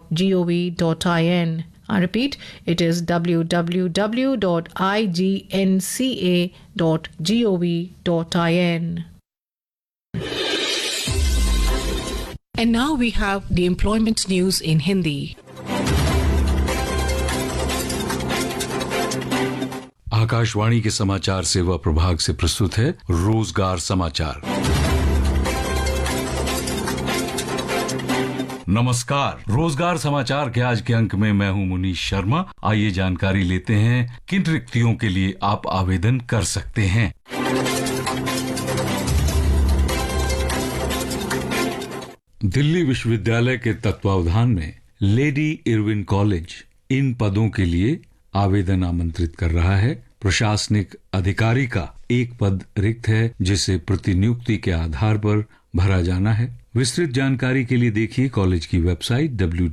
www.ignca.gov.in. I repeat, it is www.ignca.gov.in. And now we have the employment news in Hindi. Akashvani के समाचार सेवा प्रभाग से प्रस्तुत है रोजगार समाचार। नमस्कार, रोजगार समाचार के आज के अंक में मैं हूं मुनीश शर्मा। आइए जानकारी लेते हैं किन रिक्तियों के लिए आप आवेदन कर सकते हैं। दिल्ली विश्वविद्यालय के तत्वावधान में लेडी इरविन कॉलेज इन पदों के लिए आवेदन आमंत्रित कर रहा है। प्रशासनिक अधिकारी का एक पद रिक्त है जिसे प्रतिनियुक्ति के आधार पर भरा जाना है। विस्तृत जानकारी के लिए देखिए कॉलेज की वेबसाइट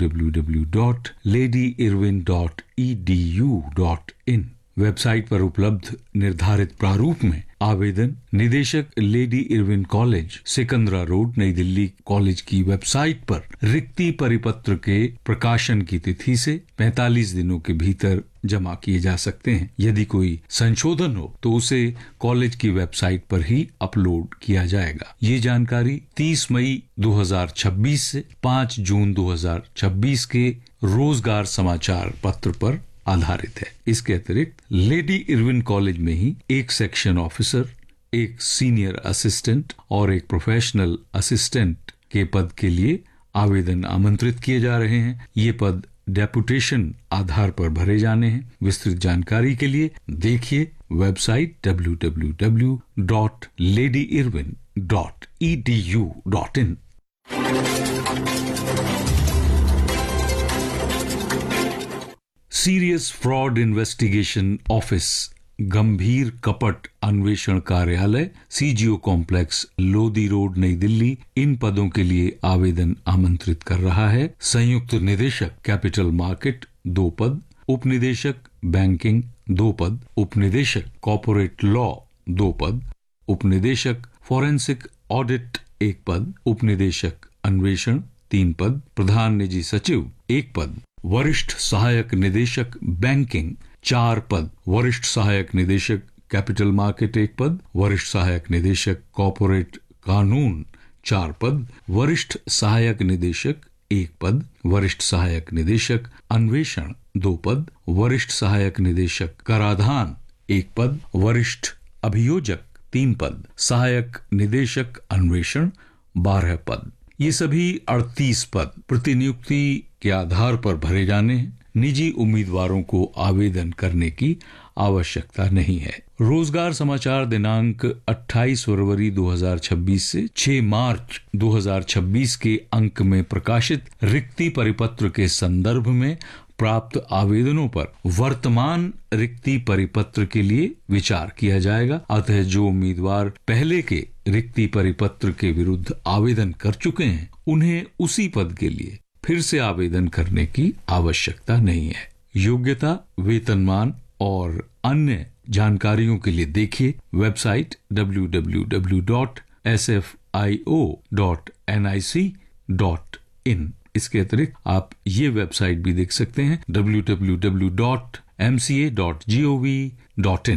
www.ladyirwin.edu.in। वेबसाइट पर उपलब्ध निर्धारित प्रारूप में आवेदन निदेशक lady Irwin college, Sikandra road, नई दिल्ली कॉलेज की वेबसाइट पर रिक्ति परिपत्र के प्रकाशन की तिथि से 45 दिनों के भीतर जमा किए जा सकते हैं। यदि कोई संशोधन हो तो उसे कॉलेज की वेबसाइट पर ही अपलोड किया जाएगा। ये जानकारी 30 मई 2026 से 5 जून 2026 के रोजगार समाचार पत्र पर आधारित है। इसके अतिरिक्त लेडी इरविन कॉलेज में ही एक सेक्शन ऑफिसर, एक सीनियर असिस्टेंट और एक प्रोफेशनल असिस्टेंट के पद के लिए आवेदन आमंत्रित किए जा रहे हैं। ये पद डेपुटेशन आधार पर भरे जाने हैं। विस्तृत जानकारी के लिए देखिए website www.ladyirwin.edu.in। Serious fraud investigation office गंभीर कपट अन्वेषण कार्यालय, सीजीओ कॉम्प्लेक्स, लोधी रोड, नई दिल्ली इन पदों के लिए आवेदन आमंत्रित कर रहा है। संयुक्त निदेशक कैपिटल मार्केट 2 पद, उपनिदेशक बैंकिंग 2 पद, उपनिदेशक कॉर्पोरेट लॉ 2 पद, उपनिदेशक फॉरेंसिक ऑडिट 1 पद, उपनिदेशक अन्वेषण 3 पद, प्रधान निजी सचिव 1 पद, वरिष्ठ सहायक निदेशक बैंकिंग 4 पद, वरिष्ठ सहायक निदेशक कैपिटल मार्केट 1 पद, वरिष्ठ सहायक निदेशक कॉर्पोरेट कानून 4 पद, वरिष्ठ सहायक निदेशक 1 पद, वरिष्ठ सहायक निदेशक अन्वेषण 2 पद, वरिष्ठ सहायक निदेशक कराधान 1 पद, वरिष्ठ अभियोजक 3 पद, सहायक निदेशक अन्वेषण 12 पद। ये सभी 38 पद प्रतिनियुक्ति के आधार पर भरे जाने हैं। निजी उम्मीदवारों को आवेदन करने की आवश्यकता नहीं है। रोजगार समाचार दिनांक 28 फरवरी 2026 से 6 मार्च 2026 के अंक में प्रकाशित रिक्ति परिपत्र के संदर्भ में प्राप्त आवेदनों पर वर्तमान रिक्ति परिपत्र के लिए विचार किया जाएगा। अतः जो उम्मीदवार पहले के रिक्ति परिपत्र के विरुद्ध आवेदन कर चुके हैं उन्हें उसी पद के लिए फिर से आवेदन करने की आवश्यकता नहीं है। योग्यता, वेतनमान और अन्य जानकारियों के लिए देखिए वेबसाइट www.sfio.nic.in। इसके अतिरिक्त आप ये वेबसाइट भी देख सकते हैं www.mca.gov.in।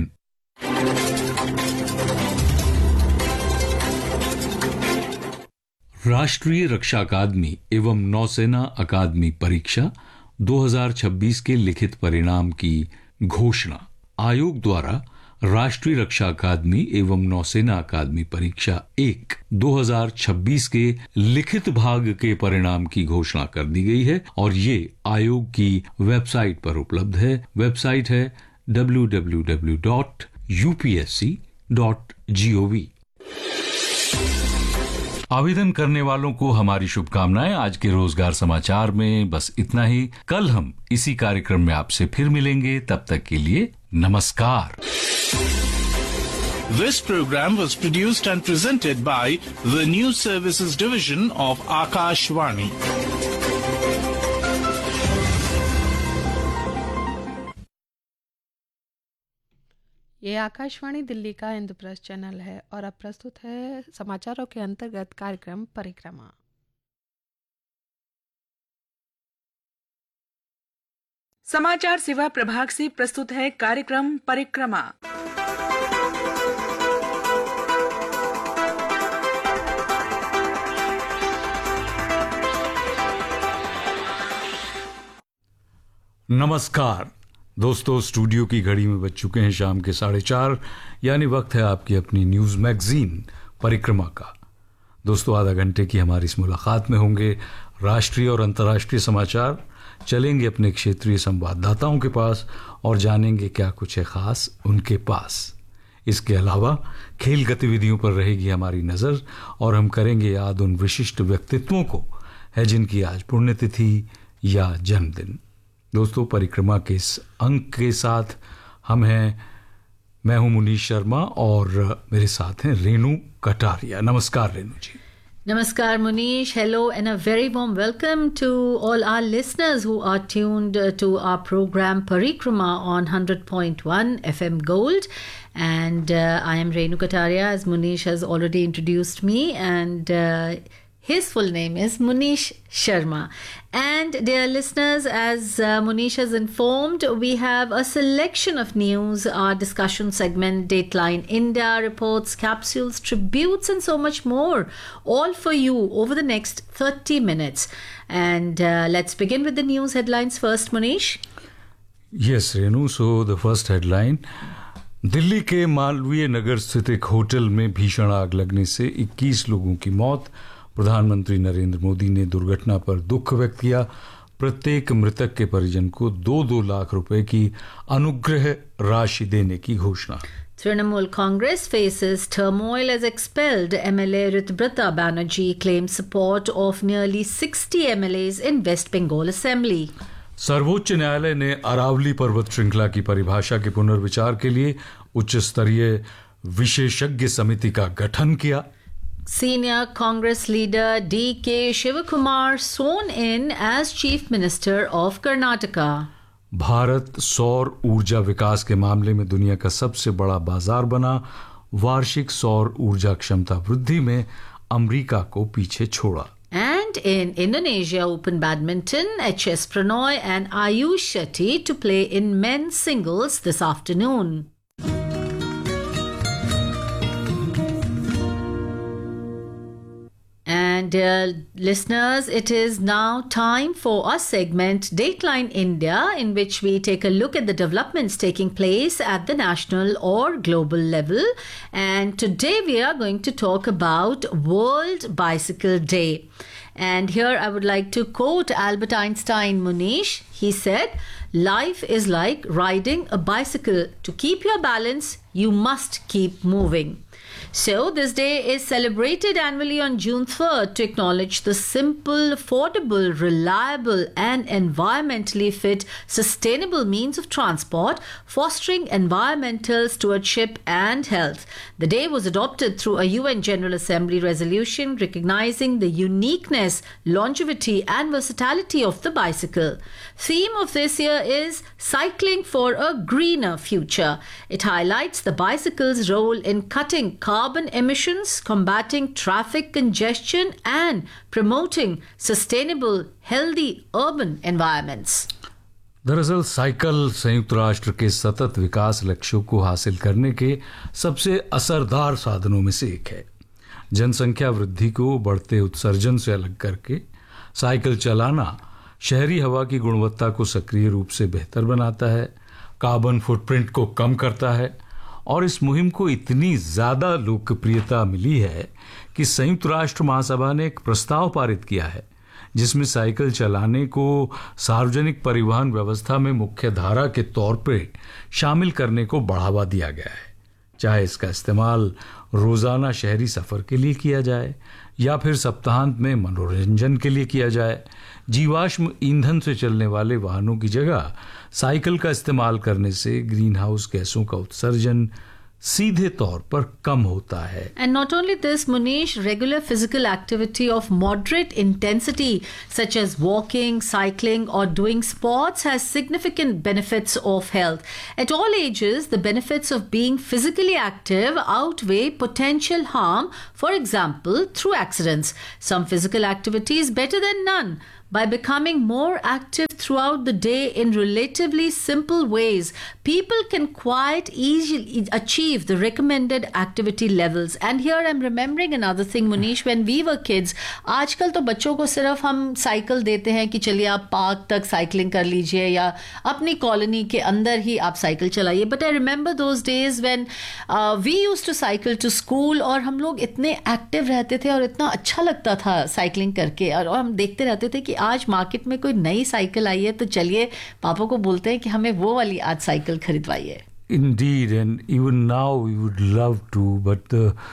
राष्ट्रीय रक्षा अकादमी एवं नौसेना अकादमी परीक्षा 2026 के लिखित परिणाम की घोषणा। आयोग द्वारा राष्ट्रीय रक्षा अकादमी एवं नौसेना अकादमी परीक्षा 1 2026 के लिखित भाग के परिणाम की घोषणा कर दी गई है और ये आयोग की वेबसाइट पर उपलब्ध है। वेबसाइट है www.upsc.gov। आवेदन करने वालों को हमारी शुभकामनाएं। आज के रोजगार समाचार में बस इतना ही। कल हम इसी कार्यक्रम में आपसे फिर मिलेंगे। तब तक के लिए नमस्कार। This program was produced and presented by the News Services Division of Akashvani. ये आकाशवाणी दिल्ली का इंद्रप्रस्थ चैनल है और अब प्रस्तुत है समाचारों के अंतर्गत कार्यक्रम परिक्रमा। समाचार सेवा प्रभाग से प्रस्तुत है कार्यक्रम परिक्रमा। नमस्कार दोस्तों, स्टूडियो की घड़ी में बज चुके हैं शाम के 4:30, यानी वक्त है आपकी अपनी न्यूज मैगजीन परिक्रमा का। दोस्तों, आधा घंटे की हमारी इस मुलाकात में होंगे राष्ट्रीय और अंतर्राष्ट्रीय समाचार, चलेंगे अपने क्षेत्रीय संवाददाताओं के पास और जानेंगे क्या कुछ है खास उनके पास। इसके अलावा खेल गतिविधियों पर रहेगी हमारी नजर और हम करेंगे याद उन विशिष्ट व्यक्तित्वों को है जिनकी आज पुण्यतिथि या जन्मदिन। दोस्तों, परिक्रमा के इस अंक के साथ मैं हूं मुनीश शर्मा और मेरे साथ हैं रेणु कटारिया। नमस्कार रेणु जी। Namaskar Munish, hello and a very warm welcome to all our listeners who are tuned to our program Parikrama on 100.1 FM Gold, and I am Renu Kataria, as Munish has already introduced me, and his full name is Munish Sharma. And dear listeners, as Munish has informed, we have a selection of news, our discussion segment, Dateline India, reports, capsules, tributes, and so much more, all for you over the next 30 minutes. And let's begin with the news headlines first, Munish. Yes, Renu. So the first headline, Delhi के मालवीय नगर स्थित एक hotel में भीषण आग लगने से 21 लोगों की मौत। प्रधानमंत्री नरेंद्र मोदी ने दुर्घटना पर दुख व्यक्त किया। प्रत्येक मृतक के परिजन को 2-2 लाख रुपए की अनुग्रह राशि देने की घोषणा। Trinamool Congress faces turmoil as expelled MLA Ritbrata Banerjee claims support of nearly 60 MLAs in West Bengal Assembly. सर्वोच्च न्यायालय ने अरावली पर्वत श्रृंखला की परिभाषा के पुनर्विचार के लिए उच्च स्तरीय विशेषज्ञ समिति का गठन किया। Senior Congress leader D.K. Shivakumar sworn in as Chief Minister of Karnataka. Bharat सौर ऊर्जा विकास के मामले में दुनिया का सबसे बड़ा बाजार बना। वार्षिक सौर ऊर्जा क्षमता वृद्धि में अमेरिका को पीछे छोड़ा। And in Indonesia Open Badminton, H.S. Pranoy and Ayush Shetty to play in men's singles this afternoon. And listeners, it is now time for our segment Dateline India, in which we take a look at the developments taking place at the national or global level. And today we are going to talk about World Bicycle Day. And here I would like to quote Albert Einstein, Munish. He said, "Life is like riding a bicycle. To keep your balance, you must keep moving." So this day is celebrated annually on June 3rd to acknowledge the simple, affordable, reliable and environmentally fit, sustainable means of transport, fostering environmental stewardship and health. The day was adopted through a UN General Assembly resolution recognizing the uniqueness, longevity and versatility of the bicycle. Theme of this year is Cycling for a Greener Future. It highlights the bicycle's role in cutting carbon emissions, combating traffic congestion and promoting sustainable, healthy urban environments. दरअसल cycle संयुक्त राष्ट्र के सतत विकास लक्ष्यों को हासिल करने के सबसे असरदार साधनों में से एक है। जनसंख्या वृद्धि को बढ़ते उत्सर्जन से अलग करके साइकिल चलाना शहरी हवा की गुणवत्ता को सक्रिय रूप से बेहतर बनाता है, कार्बन फुटप्रिंट को कम करता है और इस मुहिम को इतनी ज्यादा लोकप्रियता मिली है कि संयुक्त राष्ट्र महासभा ने एक प्रस्ताव पारित किया है जिसमें साइकिल चलाने को सार्वजनिक परिवहन व्यवस्था में मुख्य धारा के तौर पर शामिल करने को बढ़ावा दिया गया है। चाहे इसका इस्तेमाल रोजाना शहरी सफर के लिए किया जाए या फिर सप्ताहांत में मनोरंजन के लिए किया जाए, जीवाश्म ईंधन से चलने वाले वाहनों की जगह साइकिल का इस्तेमाल करने से ग्रीन हाउस गैसों का उत्सर्जन सीधे तौर पर कम होता है। And not only this, Munish, regular physical activity of moderate intensity such as walking, cycling or doing sports has significant benefits of health. At all ages, the benefits of being physically active outweigh potential harm, for example, through accidents. Some physical activity is better than none. By becoming more active throughout the day in relatively simple ways, people can quite easily achieve the recommended activity levels. And here I'm remembering another thing, Munish, when we were kids, आजकल तो बच्चों को सिर्फ हम cycle देते हैं कि चलिए आप पार्क तक साइकिलिंग कर लीजिए या अपनी कॉलोनी के अंदर ही आप साइकिल चलाइए. But I remember those days when we used to cycle to school, और हम लोग इतने एक्टिव रहते थे और इतना अच्छा लगता था साइकिलिंग करके, और हम देखते रहते थे कि आज मार्केट में कोई नई साइकिल आई है तो चलिए पापा को बोलते हैं कि हमें वो वाली आज cycle खरीदवाइए. Indeed, and even now we would love to, but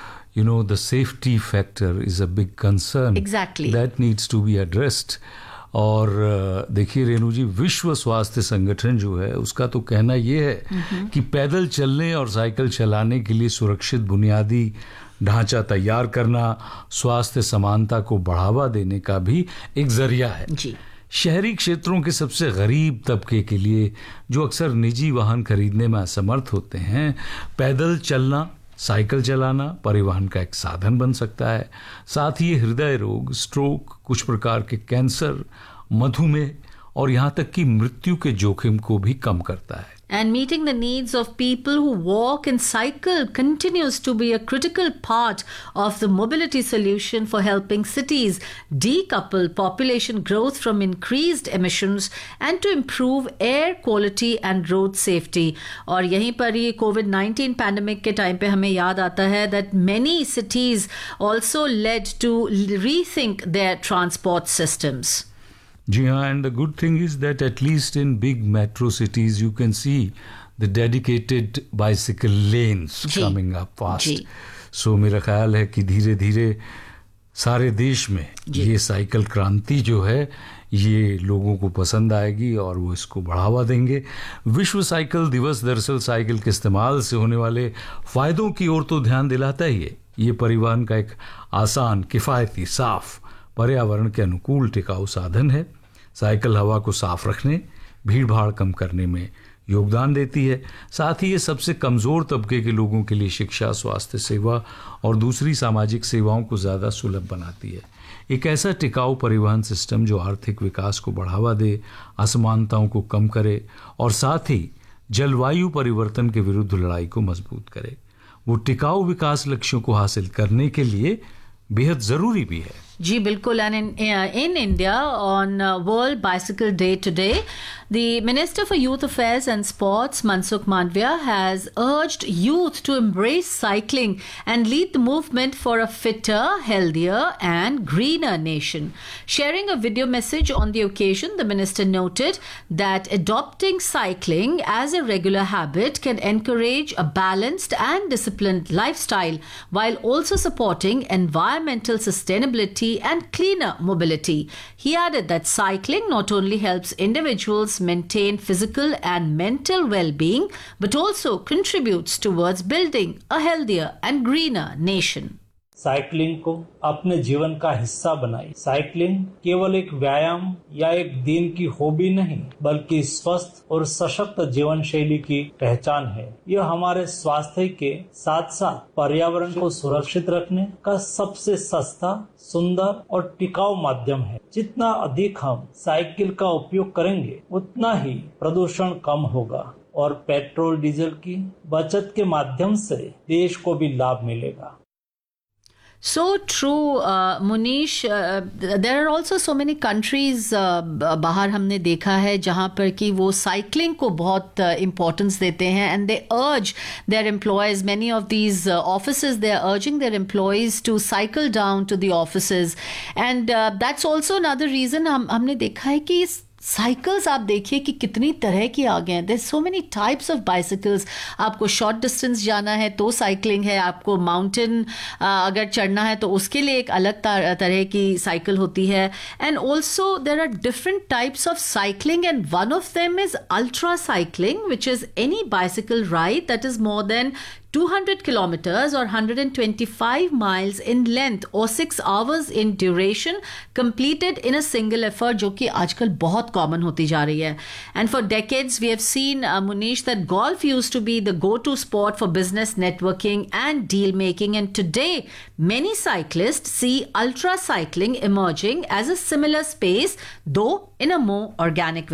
the safety factor is a big concern. Exactly. That needs to be addressed. और देखिए रेणु जी, विश्व स्वास्थ्य संगठन जो है उसका तो कहना ये है कि पैदल चलने और साइकिल चलाने के लिए सुरक्षित बुनियादी ढांचा तैयार करना स्वास्थ्य समानता को बढ़ावा देने का भी एक जरिया है. जी. शहरी क्षेत्रों के सबसे गरीब तबके के लिए जो अक्सर निजी वाहन खरीदने में असमर्थ होते हैं, पैदल चलना, साइकिल चलाना परिवहन का एक साधन बन सकता है. साथ ही हृदय रोग, स्ट्रोक, कुछ प्रकार के कैंसर, मधुमेह और यहाँ तक कि मृत्यु के जोखिम को भी कम करता है. And meeting the needs of people who walk and cycle continues to be a critical part of the mobility solution for helping cities decouple population growth from increased emissions and to improve air quality and road safety. और यहीं पर ये COVID-19 pandemic के time पे हमें याद आता है that many cities also led to rethink their transport systems. जी हाँ, and the good thing is that at least in big metro cities you can see the dedicated bicycle lanes coming up fast. So मेरा ख्याल है कि धीरे धीरे सारे देश में ये साइकिल क्रांति जो है ये लोगों को पसंद आएगी और वो इसको बढ़ावा देंगे. विश्व साइकिल दिवस दरअसल साइकिल के इस्तेमाल से होने वाले फायदों की ओर तो ध्यान दिलाता ही है. ये परिवहन का एक आसान, किफ़ायती, साफ, पर्यावरण के अनुकूल, टिकाऊ साधन है. साइकिल हवा को साफ रखने, भीड़ भाड़ कम करने में योगदान देती है. साथ ही ये सबसे कमज़ोर तबके के लोगों के लिए शिक्षा, स्वास्थ्य सेवा और दूसरी सामाजिक सेवाओं को ज़्यादा सुलभ बनाती है. एक ऐसा टिकाऊ परिवहन सिस्टम जो आर्थिक विकास को बढ़ावा दे, असमानताओं को कम करे और साथ ही जलवायु परिवर्तन के विरुद्ध लड़ाई को मजबूत करे, वो टिकाऊ विकास लक्ष्यों को हासिल करने के लिए बेहद ज़रूरी भी है. जी बिल्कुल. And in India on World Bicycle Day today, the Minister for Youth Affairs and Sports, Mansukh Mandavia, has urged youth to embrace cycling and lead the movement for a fitter, healthier and greener nation. Sharing a video message on the occasion, the minister noted that adopting cycling as a regular habit can encourage a balanced and disciplined lifestyle while also supporting environmental sustainability and cleaner mobility. He added that cycling not only helps individuals maintain physical and mental well-being, but also contributes towards building a healthier and greener nation. Cycling को अपने जीवन का हिस्सा बनाइए. Cycling केवल एक व्यायाम या एक दिन की हॉबी नहीं, बल्कि स्वस्थ और सशक्त जीवन शैली की पहचान है. यह हमारे स्वास्थ्य के साथ साथ पर्यावरण को सुरक्षित रखने का सबसे सस्ता, सुंदर और टिकाऊ माध्यम है. जितना अधिक हम साइकिल का उपयोग करेंगे उतना ही प्रदूषण कम होगा और पेट्रोल डीजल की बचत के माध्यम से देश को भी लाभ मिलेगा. So true, Munish. There are also so many countries बाहर हमने देखा है जहाँ पर कि वो साइकिलिंग को बहुत importance देते हैं and they urge their employees, many of these offices, they are urging their employees to cycle down to the offices and that's also another reason हमने देखा है कि साइकिल्स आप देखिए कि कितनी तरह की आ गए हैं. There so many types of bicycles. आपको शॉर्ट डिस्टेंस जाना है तो साइकिलिंग है, आपको माउंटेन अगर चढ़ना है तो उसके लिए एक अलग तरह की साइकिल होती है. And also there are different types of cycling and one of them is ultra cycling which is any bicycle ride that is more than 200 kilometers or 125 miles in length or 6 hours in duration completed in a single effort, जो कि आजकल बहुत common होती जा रही है. And for decades we have seen, Munish, that golf used to be the go-to sport for business networking and deal making, and today many cyclists see ultra cycling emerging as a similar space, though in a more organic way.